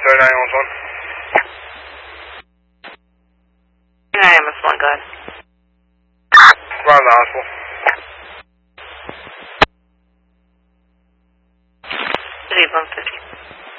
39 almost one. 39 almost one, go ahead. Around the hospital. 150.